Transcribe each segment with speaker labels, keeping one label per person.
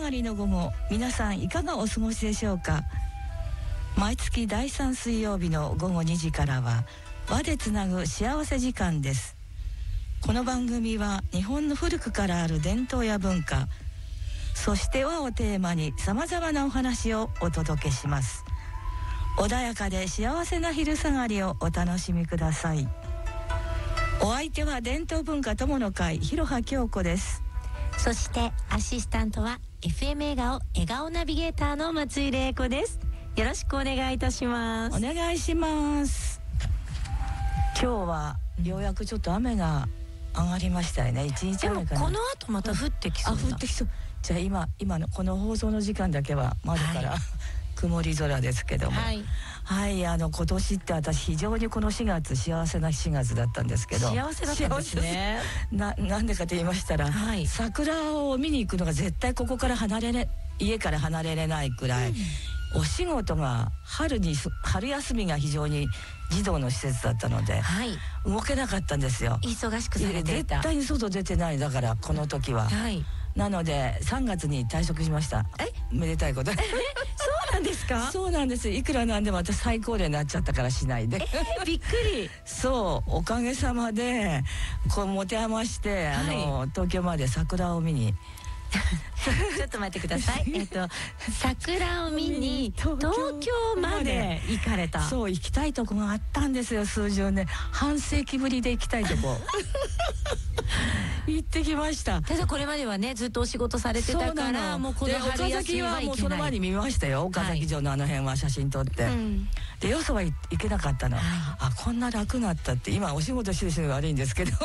Speaker 1: がりの午後、皆さんいかがお過ごしでしょうか。毎月第3水曜日の午後2時からは和でつなぐ幸せ時間です。この番組は日本の古くからある伝統や文化、そして和をテーマにさまざまなお話をお届けします。穏やかで幸せな昼下がりをお楽しみください。お相手は伝統文化友の会広葉京子です。
Speaker 2: そしてアシスタントは FM 笑顔ナビゲーターの松井玲子です。よろしくお願いいたします。
Speaker 1: お願いします。今日はようやくちょっと雨が上がりましたよね。一日雨かな。
Speaker 2: でもこの後また降ってきそうな。
Speaker 1: 降ってきそう。じゃあ今のこの放送の時間だけは窓から、曇り空ですけども、はい、今年って私非常にこの4月幸せな4月だったんですけど、
Speaker 2: 幸せだったんですね。
Speaker 1: なんでかと言いましたら、桜を見に行くのが絶対ここから家から離れれないくらい、お仕事が春休みが非常に児童の施設だったので、動けなかったんですよ。
Speaker 2: 忙しくされていた。
Speaker 1: 絶対に外出てないだからこの時は、なので3月に退職しました。めでたいこと。
Speaker 2: そうなんですか。
Speaker 1: そうなんです。いくらなんでも私最高齢になっちゃったからしないで。
Speaker 2: びっくり。
Speaker 1: そうおかげさまでこう持て余して、東京まで桜を見に
Speaker 2: ちょっと待ってください。桜を見に東京まで行かれた。
Speaker 1: そう、行きたいとこがあったんですよ。数十年、半世紀ぶりで行きたいとこ行ってきました。
Speaker 2: ただこれまではね、ずっとお仕事されてたから、もうこの春休みは行けない。岡崎はもう
Speaker 1: その前に見ましたよ。岡崎城のあの辺は写真撮って、でよそは行けなかったの。こんな楽だったって。今お仕事してる人に悪いんですけど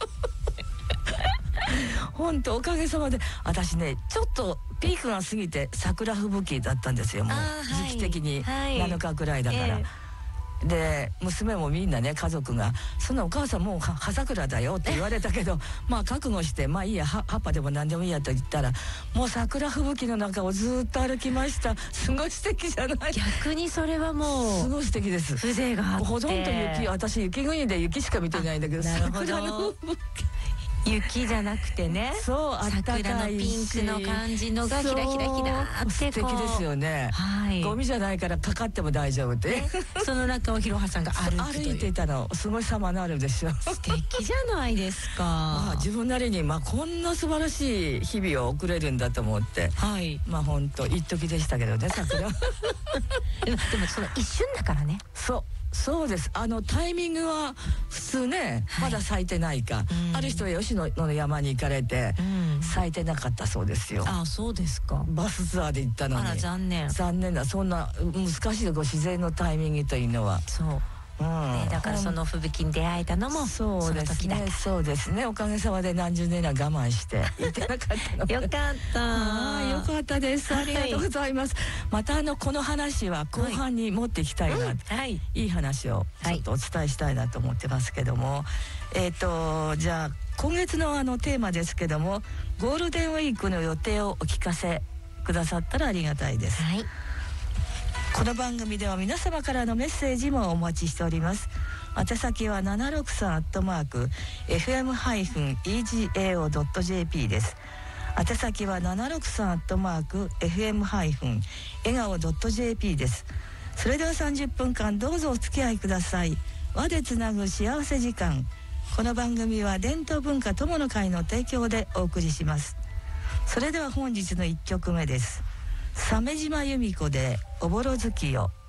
Speaker 1: 本当おかげさまで、私ねちょっとピークが過ぎて桜吹雪だったんですよ。もう時期的に7日くらいだから、で娘もみんなね、家族が「そんなお母さんもう葉桜だよ」って言われたけどまあ覚悟して、まあいいや、葉っぱでも何でもいいやと言ったら、もう桜吹雪の中をずっと歩きました。すごい素敵じゃない。
Speaker 2: 逆にそれはもう
Speaker 1: すごい素敵です。
Speaker 2: 風情があって、
Speaker 1: ほとんど雪、私雪国で雪しか見てないんだけど、桜の
Speaker 2: 雪じゃなくてね、
Speaker 1: そう、
Speaker 2: 桜のピンクの感じのがひらひらひらって
Speaker 1: 素敵ですよね。ゴミじゃないからかかっても大丈夫って、
Speaker 2: その中を広葉さんが歩
Speaker 1: いていたの、すごい様のあるでしょ。
Speaker 2: 素敵じゃないですか。
Speaker 1: 自分なりにこんな素晴らしい日々を送れるんだと思って、本当一時でしたけどね、桜でも
Speaker 2: その一瞬だからね。
Speaker 1: そうです。タイミングは普通ね、まだ咲いてないか、ある人は吉野の山に行かれて、咲いてなかったそうですよ。
Speaker 2: そうですか。
Speaker 1: バスツアーで行ったのに。
Speaker 2: あら残念
Speaker 1: だ。そんな難しい自然のタイミングというのは。
Speaker 2: だからその吹雪に出会えたのもその時だった。
Speaker 1: そうですね。おかげさまで何十年は我慢して行ってなかったので
Speaker 2: よかった。
Speaker 1: よかったです。ありがとうございます。またこの話は後半に持っていきたいな、いい話をちょっとお伝えしたいなと思ってますけども、じゃあ今月のテーマですけども、ゴールデンウィークの予定をお聞かせくださったらありがたいです。この番組では皆様からのメッセージもお待ちしております。宛先は763@fm-egao.jp です。宛先は763@fm-egao.jp です。それでは30分間どうぞお付き合いください。和でつなぐ幸せ時間。この番組は伝統文化友の会の提供でお送りします。それでは本日の1曲目です。鮫島由美子でおぼろ月夜。